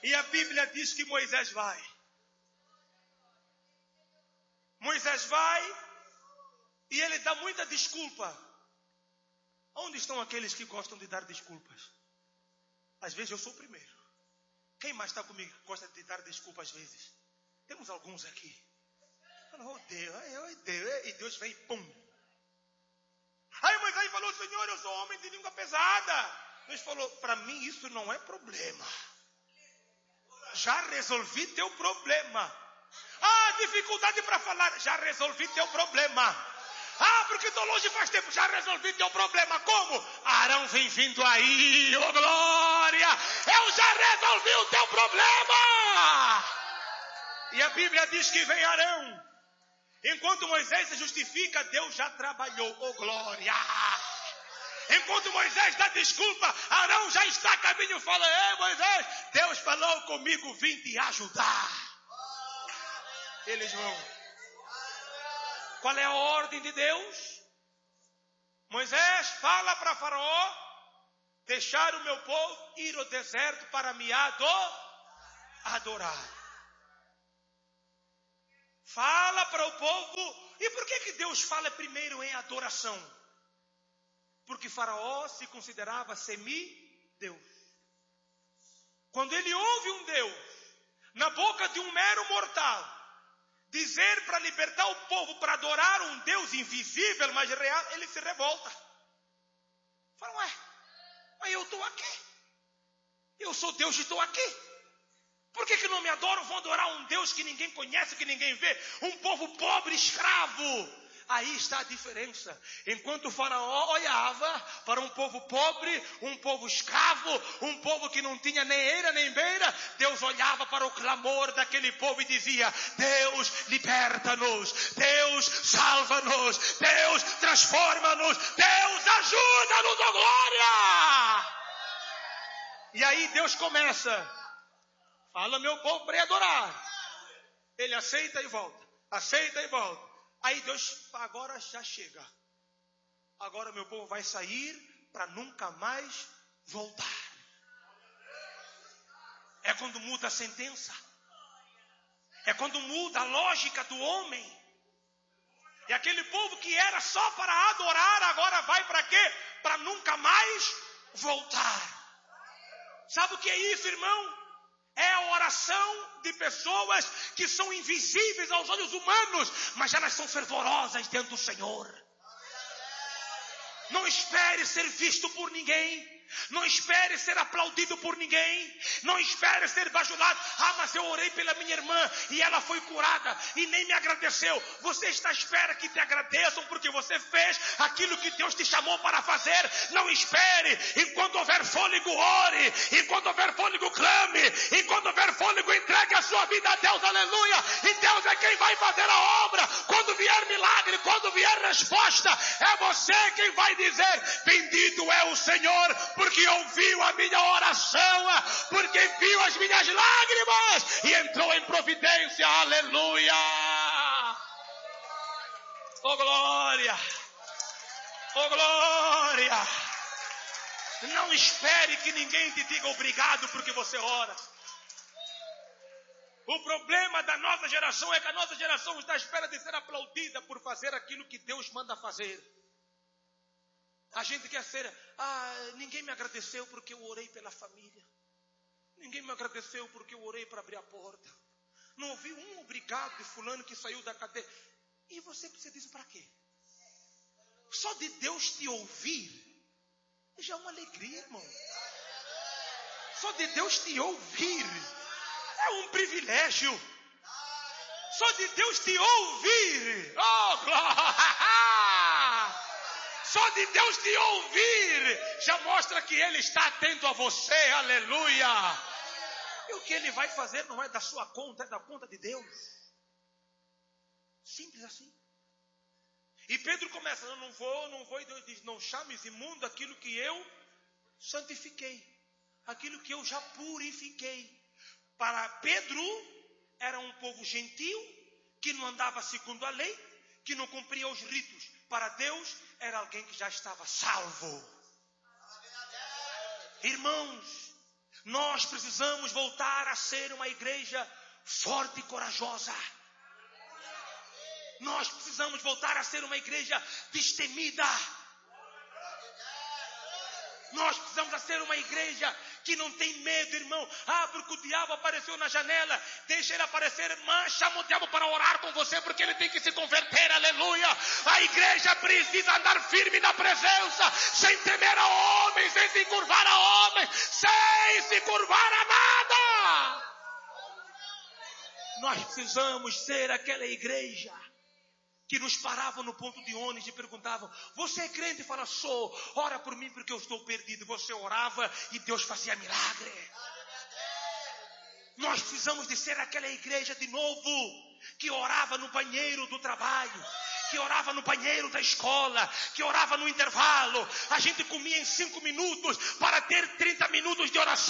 E a Bíblia diz que Moisés vai. Moisés vai e ele dá muita desculpa. Onde estão aqueles que gostam de dar desculpas? Às vezes eu sou o primeiro. Quem mais está comigo que gosta de dar desculpa às vezes? Temos alguns aqui. Oh Deus, e Deus vem, pum. Aí Moisés falou: Senhor, eu sou homem de língua pesada. Deus falou: para mim isso não é problema. Já resolvi teu problema. Ah, dificuldade para falar. Já resolvi teu problema. Ah, porque estou longe faz tempo. Já resolvi teu problema. Como? Arão vem vindo aí, oh glória. Eu já resolvi o teu problema. E a Bíblia diz que vem Arão. Enquanto Moisés se justifica, Deus já trabalhou, oh glória. Enquanto Moisés dá desculpa, Arão já está a caminho e fala: ei Moisés, Deus falou comigo, vim te ajudar. Eles vão. Qual é a ordem de Deus? Moisés fala para Faraó deixar o meu povo ir ao deserto para me adorar. Fala para o povo. E por que Deus fala primeiro em adoração? Porque Faraó se considerava semideus. Quando ele ouve um Deus na boca de um mero mortal dizer para libertar o povo para adorar um Deus invisível, mas real, ele se revolta. Fala: ué, mas eu estou aqui. Eu sou Deus e estou aqui. Por que não me adoram? Vão adorar um Deus que ninguém conhece, que ninguém vê. Um povo pobre, escravo. Aí está a diferença. Enquanto o Faraó olhava para um povo pobre, um povo escravo, um povo que não tinha nem eira nem beira, Deus olhava para o clamor daquele povo e dizia: Deus liberta-nos, Deus salva-nos, Deus transforma-nos, Deus ajuda-nos, oh glória! E aí Deus começa: fala meu povo para ir adorar. Ele aceita e volta, aceita e volta. Aí Deus, agora já chega. Agora meu povo vai sair para nunca mais voltar. É quando muda a sentença. É quando muda a lógica do homem. E aquele povo que era só para adorar, agora vai para quê? Para nunca mais voltar. Sabe o que é isso, irmão? É a oração de pessoas que são invisíveis aos olhos humanos, mas elas são fervorosas diante do Senhor. Não espere ser visto por ninguém. Não espere ser aplaudido por ninguém. Não espere ser bajulado. Ah, mas eu orei pela minha irmã e ela foi curada e nem me agradeceu. Você está à espera que te agradeçam porque você fez aquilo que Deus te chamou para fazer. Não espere. Enquanto houver fôlego, ore. Enquanto houver fôlego, clame. Enquanto houver fôlego, entregue a sua vida a Deus. Aleluia. E Deus é quem vai fazer a obra. Quando vier milagre, quando vier resposta, é você quem vai dizer: bendito é o Senhor, porque ouviu a minha oração, porque viu as minhas lágrimas e entrou em providência. Aleluia! Oh glória! Oh glória! Não espere que ninguém te diga obrigado porque você ora. O problema da nossa geração é que a nossa geração está à espera de ser aplaudida por fazer aquilo que Deus manda fazer. A gente quer ser: ninguém me agradeceu porque eu orei pela família. Ninguém me agradeceu porque eu orei para abrir a porta. Não ouvi um obrigado de fulano que saiu da cadeia. E você precisa disso para quê? Só de Deus te ouvir já é uma alegria, irmão. Só de Deus te ouvir é um privilégio. Só de Deus te ouvir, oh glória! Só de Deus te ouvir já mostra que Ele está atento a você, aleluia. E o que Ele vai fazer não é da sua conta, é da conta de Deus. Simples assim. E Pedro começa: eu não vou, e Deus diz: não chames imundo aquilo que eu santifiquei, aquilo que eu já purifiquei. Para Pedro era um povo gentil, que não andava segundo a lei, que não cumpria os ritos. Para Deus era alguém que já estava salvo. Irmãos, Nós precisamos voltar a ser uma igreja forte e corajosa. Nós precisamos voltar a ser uma igreja destemida. Nós precisamos ser uma igreja que não tem medo, irmão. Porque o diabo apareceu na janela. Deixa ele aparecer, chama o diabo para orar com você, porque ele tem que se converter, aleluia. A igreja precisa andar firme na presença, sem temer a homens, sem se curvar a homens, sem se curvar a nada. Nós precisamos ser aquela igreja que nos paravam no ponto de ônibus e perguntavam: você é crente? E fala: sou. Ora por mim porque eu estou perdido. Você orava e Deus fazia milagre. Nós precisamos de ser aquela igreja de novo, que orava no banheiro do trabalho, que orava no banheiro da escola, que orava no intervalo. A gente comia em 5 minutos para ter 30 minutos de oração.